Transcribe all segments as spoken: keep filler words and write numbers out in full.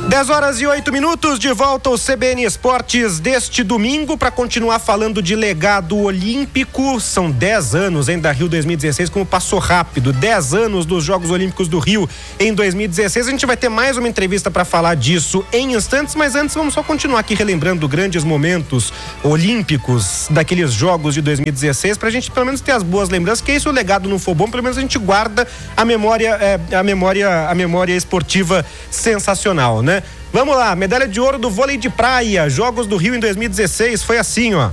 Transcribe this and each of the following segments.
dez horas e oito minutos, de volta ao C B N Esportes deste domingo para continuar falando de legado olímpico. São dez anos, hein, da Rio dois mil e dezesseis, como passou rápido. dez anos dos Jogos Olímpicos do Rio em dois mil e dezesseis. A gente vai ter mais uma entrevista para falar disso em instantes, mas antes vamos só continuar aqui relembrando grandes momentos olímpicos daqueles Jogos de dois mil e dezesseis, pra gente pelo menos ter as boas lembranças, que se o legado não for bom, pelo menos a gente guarda a memória, é, a memória, a memória esportiva sensacional, né? Vamos lá, medalha de ouro do vôlei de praia, Jogos do Rio em dois mil e dezesseis, foi assim, ó.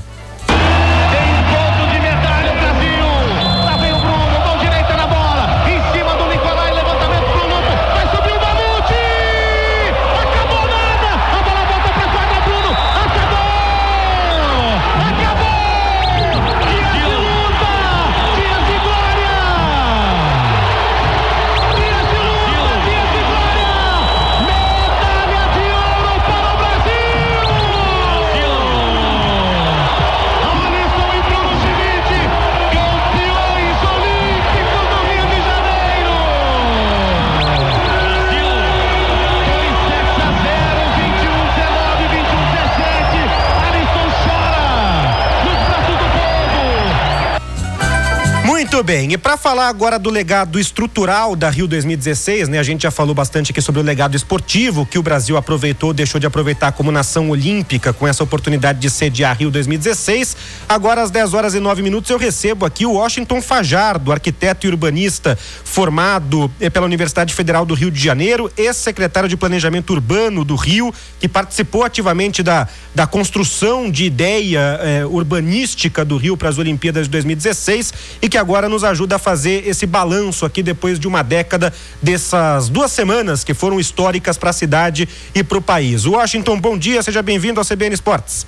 Muito bem, e para falar agora do legado estrutural da Rio dois mil e dezesseis, né? A gente já falou bastante aqui sobre o legado esportivo que o Brasil aproveitou, deixou de aproveitar como nação olímpica com essa oportunidade de sediar Rio dois mil e dezesseis. Agora às dez horas e nove minutos eu recebo aqui o Washington Fajardo, arquiteto e urbanista formado pela Universidade Federal do Rio de Janeiro, ex-secretário de Planejamento Urbano do Rio, que participou ativamente da, da construção de ideia eh, urbanística do Rio para as Olimpíadas de dois mil e dezesseis e que agora nos ajuda a fazer esse balanço aqui depois de uma década dessas duas semanas que foram históricas para a cidade e para o país. Washington, bom dia, seja bem-vindo ao C B N Esportes.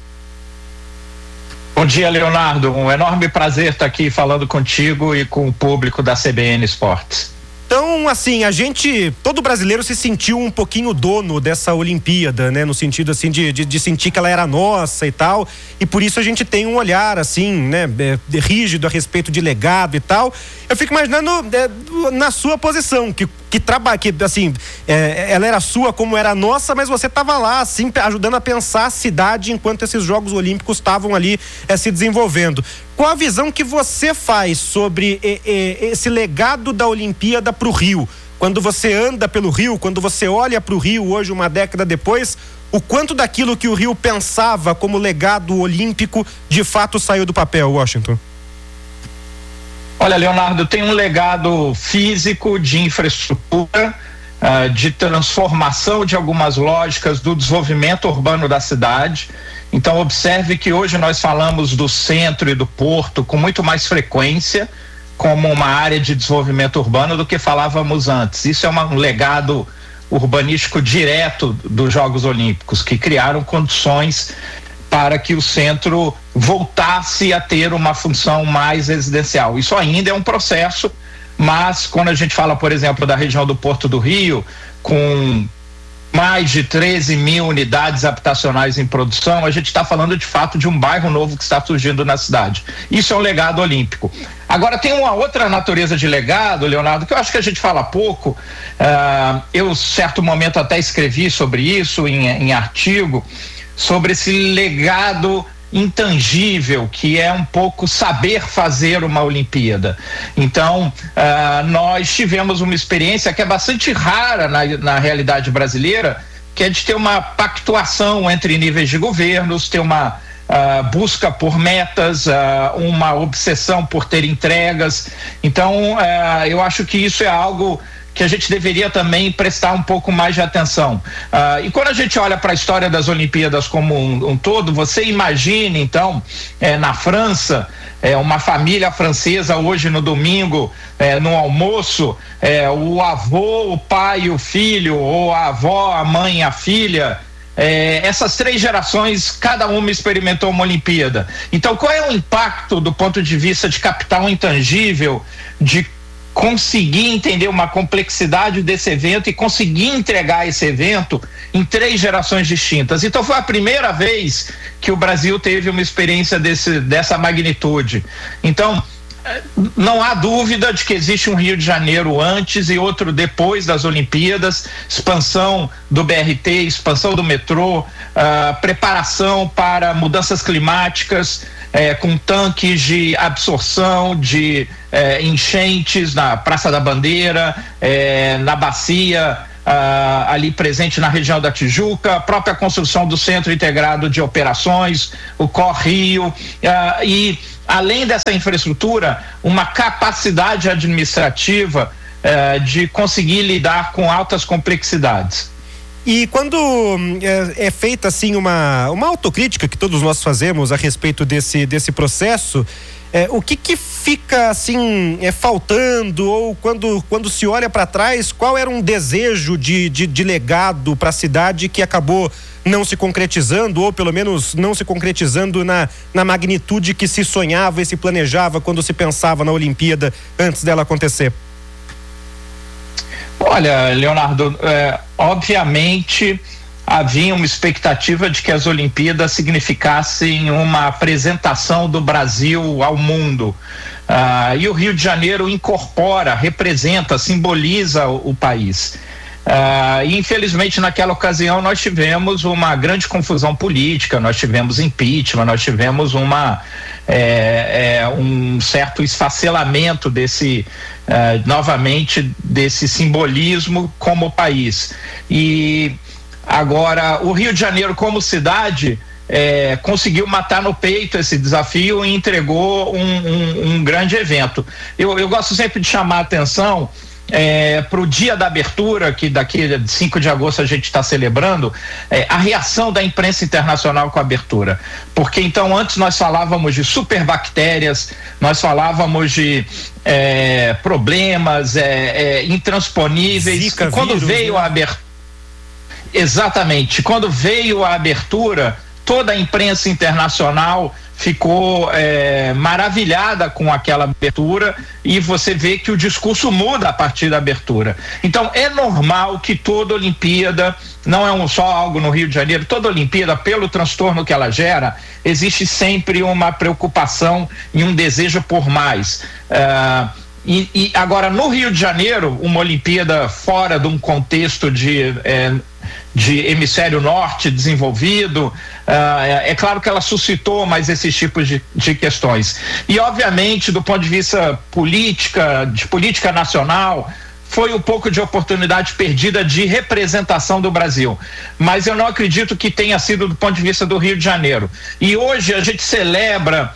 Bom dia, Leonardo, um enorme prazer estar aqui falando contigo e com o público da C B N Esportes. Então, assim, a gente, todo brasileiro se sentiu um pouquinho dono dessa Olimpíada, né? No sentido, assim, de, de, de sentir que ela era nossa e tal, e por isso a gente tem um olhar, assim, né, é, rígido a respeito de legado e tal. Eu fico imaginando é, na sua posição, que, que trabalha, que, assim, é, ela era sua como era nossa, mas você estava lá, assim, ajudando a pensar a cidade enquanto esses Jogos Olímpicos estavam ali é, se desenvolvendo. Qual a visão que você faz sobre e, e, esse legado da Olimpíada para o Rio? Quando você anda pelo Rio, quando você olha para o Rio hoje, uma década depois, o quanto daquilo que o Rio pensava como legado olímpico de fato saiu do papel, Washington? Olha, Leonardo, tem um legado físico de infraestrutura, uh, de transformação de algumas lógicas do desenvolvimento urbano da cidade. Então, observe que hoje nós falamos do centro e do porto com muito mais frequência como uma área de desenvolvimento urbano do que falávamos antes. Isso é uma, um legado urbanístico direto dos Jogos Olímpicos, que criaram condições para que o centro voltasse a ter uma função mais residencial. Isso ainda é um processo, mas quando a gente fala, por exemplo, da região do Porto do Rio, com mais de treze mil unidades habitacionais em produção, a gente está falando de fato de um bairro novo que está surgindo na cidade. Isso é um legado olímpico. Agora tem uma outra natureza de legado, Leonardo, que eu acho que a gente fala pouco. Uh, eu, certo momento, até escrevi sobre isso em, em artigo, sobre esse legado intangível, que é um pouco saber fazer uma Olimpíada. Então, uh, nós tivemos uma experiência que é bastante rara na, na realidade brasileira, que é de ter uma pactuação entre níveis de governos, ter uma uh, busca por metas, uh, uma obsessão por ter entregas. Então, uh, eu acho que isso é algo que a gente deveria também prestar um pouco mais de atenção. Uh, e quando a gente olha para a história das Olimpíadas como um, um todo, você imagine, então, eh, na França, eh, uma família francesa hoje no domingo, eh, no almoço, eh, o avô, o pai, o filho, ou a avó, a mãe, a filha, eh, essas três gerações, cada uma experimentou uma Olimpíada. Então, qual é o impacto do ponto de vista de capital intangível, de conseguir entender uma complexidade desse evento e conseguir entregar esse evento em três gerações distintas? Então foi a primeira vez que o Brasil teve uma experiência desse, dessa magnitude. Então não há dúvida de que existe um Rio de Janeiro antes e outro depois das Olimpíadas, expansão do B R T, expansão do metrô, uh, preparação para mudanças climáticas, eh, com tanques de absorção de eh, enchentes na Praça da Bandeira, eh, na bacia, Uh, ali presente na região da Tijuca, a própria construção do Centro Integrado de Operações, o Correio, uh, e além dessa infraestrutura, uma capacidade administrativa uh, de conseguir lidar com altas complexidades. E quando é, é feita assim uma, uma autocrítica que todos nós fazemos a respeito desse, desse processo, É, o que que fica assim é, faltando, ou quando, quando se olha para trás, qual era um desejo de, de, de legado para a cidade que acabou não se concretizando, ou pelo menos não se concretizando na, na magnitude que se sonhava e se planejava quando se pensava na Olimpíada antes dela acontecer? Olha, Leonardo, é, obviamente havia uma expectativa de que as Olimpíadas significassem uma apresentação do Brasil ao mundo. Ah, e o Rio de Janeiro incorpora, representa, simboliza o, o país. Ah, e infelizmente naquela ocasião nós tivemos uma grande confusão política, nós tivemos impeachment, nós tivemos uma, é, é, um certo esfacelamento desse, é, novamente, desse simbolismo como país. E agora, o Rio de Janeiro, como cidade, é, conseguiu matar no peito esse desafio e entregou um, um, um grande evento. Eu, eu gosto sempre de chamar a atenção é, para o dia da abertura, que daqui a cinco de agosto a gente está celebrando, é, a reação da imprensa internacional com a abertura. Porque então antes nós falávamos de superbactérias, nós falávamos de é, problemas é, é, intransponíveis. Zika, e quando vírus, veio né? a abertura, exatamente, quando veio a abertura, toda a imprensa internacional ficou é, maravilhada com aquela abertura, e você vê que o discurso muda a partir da abertura. Então é normal que toda Olimpíada, não é um, só algo no Rio de Janeiro, toda Olimpíada, pelo transtorno que ela gera, existe sempre uma preocupação e um desejo por mais. Uh, e, e agora no Rio de Janeiro, uma Olimpíada fora de um contexto de é, de hemisfério norte desenvolvido, uh, é, é claro que ela suscitou mais esses tipos de, de questões. E obviamente, do ponto de vista política, de política nacional, foi um pouco de oportunidade perdida de representação do Brasil, mas eu não acredito que tenha sido do ponto de vista do Rio de Janeiro. E hoje a gente celebra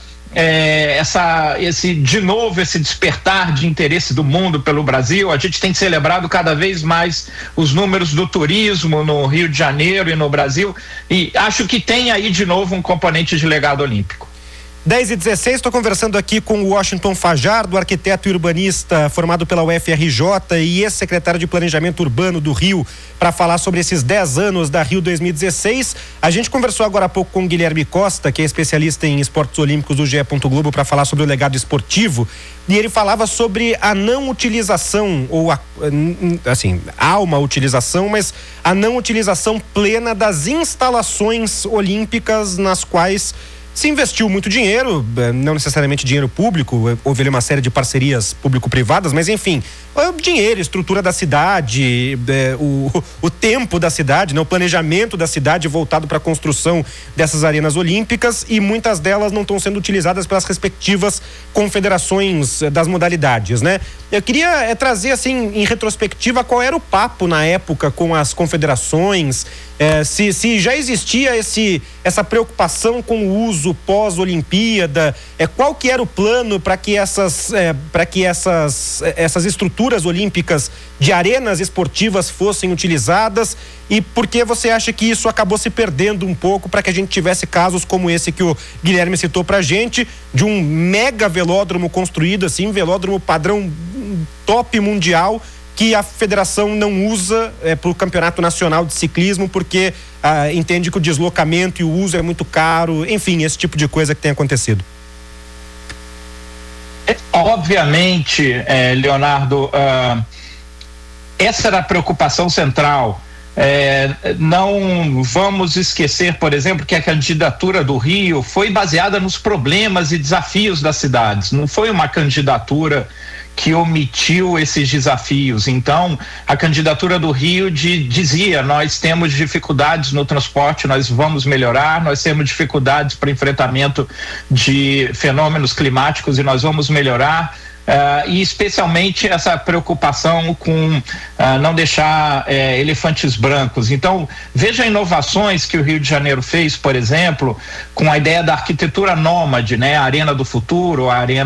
É, essa, esse, de novo, esse despertar de interesse do mundo pelo Brasil. A gente tem celebrado cada vez mais os números do turismo no Rio de Janeiro e no Brasil, e acho que tem aí de novo um componente de legado olímpico. dez e dezesseis, estou conversando aqui com o Washington Fajardo, arquiteto e urbanista formado pela U F R J e ex-secretário de Planejamento Urbano do Rio, para falar sobre esses dez anos da Rio dois mil e dezesseis. A gente conversou agora há pouco com o Guilherme Costa, que é especialista em esportes olímpicos do G E. Globo, para falar sobre o legado esportivo, e ele falava sobre a não utilização, ou a, assim, há uma utilização, mas a não utilização plena das instalações olímpicas nas quais se investiu muito dinheiro, não necessariamente dinheiro público, houve ali uma série de parcerias público-privadas, mas enfim, dinheiro, estrutura da cidade, o, o tempo da cidade, né, o planejamento da cidade voltado para a construção dessas arenas olímpicas, e muitas delas não estão sendo utilizadas pelas respectivas confederações das modalidades, né? Eu queria é, trazer assim, em retrospectiva, qual era o papo na época com as confederações, é, se, se já existia esse, essa preocupação com o uso pós-Olimpíada, é, qual que era o plano para que essas, é, para que essas, essas estruturas olímpicas de arenas esportivas fossem utilizadas, e por que você acha que isso acabou se perdendo um pouco para que a gente tivesse casos como esse que o Guilherme citou pra gente, de um mega velódromo construído assim, velódromo padrão top mundial, que a federação não usa é, para o campeonato nacional de ciclismo, porque ah, entende que o deslocamento e o uso é muito caro, enfim, esse tipo de coisa que tem acontecido. Obviamente, eh, Leonardo, uh, essa era a preocupação central. É, não vamos esquecer, por exemplo, que a candidatura do Rio foi baseada nos problemas e desafios das cidades. Não foi uma candidatura que omitiu esses desafios. Então, a candidatura do Rio de, dizia: nós temos dificuldades no transporte, nós vamos melhorar, nós temos dificuldades para enfrentamento de fenômenos climáticos e nós vamos melhorar. Uh, e especialmente essa preocupação com uh, não deixar uh, elefantes brancos. Então, veja inovações que o Rio de Janeiro fez, por exemplo, com a ideia da arquitetura nômade, né? A Arena do Futuro, a Arena